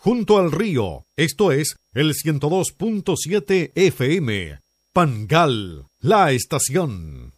junto al río. Esto es el 102.7 FM. Pangal, la estación.